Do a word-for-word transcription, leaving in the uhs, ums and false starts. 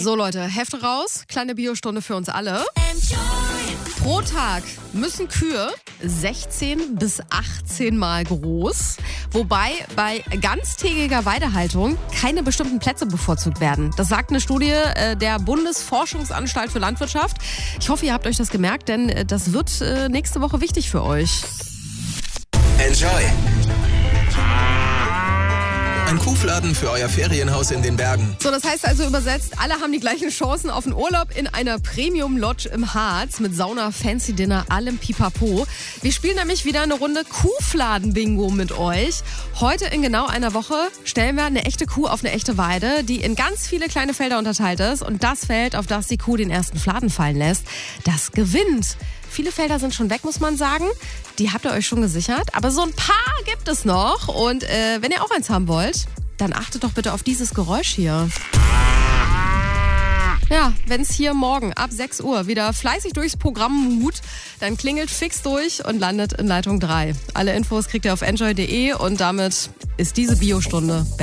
So Leute, Hefte raus, kleine Biostunde für uns alle. Pro Tag müssen Kühe sechzehn bis achtzehn Mal groß, wobei bei ganztägiger Weidehaltung keine bestimmten Plätze bevorzugt werden. Das sagt eine Studie äh, der Bundesforschungsanstalt für Landwirtschaft. Ich hoffe, ihr habt euch das gemerkt, denn äh, das wird äh, nächste Woche wichtig für euch. Enjoy! Ein Kuhfladen für euer Ferienhaus in den Bergen. So, das heißt also übersetzt, alle haben die gleichen Chancen auf einen Urlaub in einer Premium-Lodge im Harz mit Sauna, Fancy-Dinner, allem Pipapo. Wir spielen nämlich wieder eine Runde Kuhfladen-Bingo mit euch. Heute in genau einer Woche stellen wir eine echte Kuh auf eine echte Weide, die in ganz viele kleine Felder unterteilt ist. Und das Feld, auf das die Kuh den ersten Fladen fallen lässt, das gewinnt. Viele Felder sind schon weg, muss man sagen. Die habt ihr euch schon gesichert. Aber so ein paar gibt es noch. Und äh, wenn ihr auch eins haben wollt, dann achtet doch bitte auf dieses Geräusch hier. Ja, wenn es hier morgen ab sechs Uhr wieder fleißig durchs Programm mut, dann klingelt fix durch und landet in Leitung drei. Alle Infos kriegt ihr auf enjoy punkt de und damit ist diese Biostunde